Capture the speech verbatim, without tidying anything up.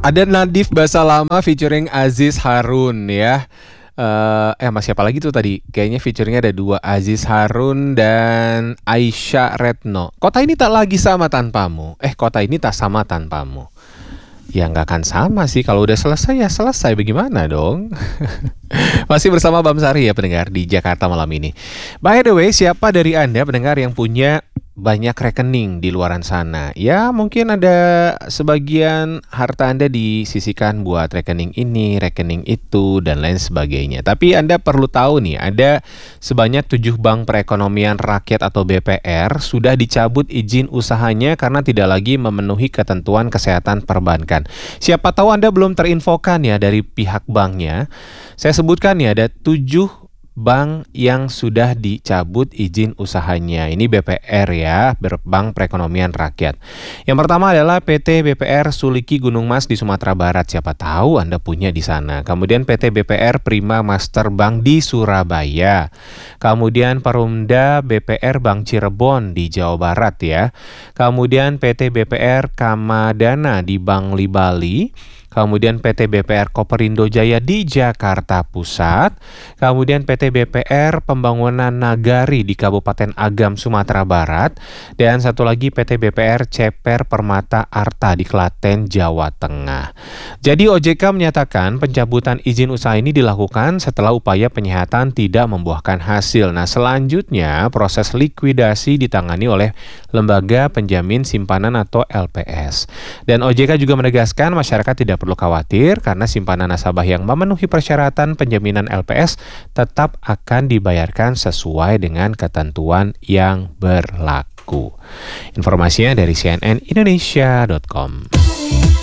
Ada Nadif Basalama featuring Aziz Harun ya. Eh, eh sama siapa lagi tuh tadi? Kayaknya featuringnya ada dua, Aziz Harun dan Aisyah Retno. Kota ini tak lagi sama tanpamu. Eh, kota ini tak sama tanpamu. Ya nggak akan sama sih, kalau udah selesai ya selesai, bagaimana dong? Masih bersama Bam Sari ya pendengar di Jakarta malam ini. By the way, siapa dari Anda pendengar yang punya banyak rekening di luaran sana? Ya mungkin ada sebagian harta Anda disisihkan buat rekening ini, rekening itu, dan lain sebagainya. Tapi Anda perlu tahu nih, ada sebanyak tujuh bank perekonomian rakyat atau B P R sudah dicabut izin usahanya karena tidak lagi memenuhi ketentuan kesehatan perbankan. Siapa tahu Anda belum terinfokan ya dari pihak banknya. Saya sebutkan ya, ada tujuh bank yang sudah dicabut izin usahanya. Ini B P R ya, Bank Perekonomian Rakyat. Yang pertama adalah P T B P R Suliki Gunung Mas di Sumatera Barat. Siapa tahu Anda punya di sana. Kemudian P T B P R Prima Master Bank di Surabaya. Kemudian Perumda B P R Bank Cirebon di Jawa Barat ya. Kemudian P T B P R Kamadana di Bangli Bali. Kemudian P T B P R Koperindo Jaya di Jakarta Pusat. Kemudian P T B P R Pembangunan Nagari di Kabupaten Agam, Sumatera Barat. Dan satu lagi P T B P R Ceper Permata Arta di Klaten, Jawa Tengah. Jadi O J K menyatakan pencabutan izin usaha ini dilakukan setelah upaya penyihatan tidak membuahkan hasil. Nah, selanjutnya proses likuidasi ditangani oleh Lembaga Penjamin Simpanan atau L P S. Dan O J K juga menegaskan masyarakat tidak perlu khawatir karena simpanan nasabah yang memenuhi persyaratan penjaminan L P S tetap akan dibayarkan sesuai dengan ketentuan yang berlaku. Informasinya dari C N N Indonesia dot com.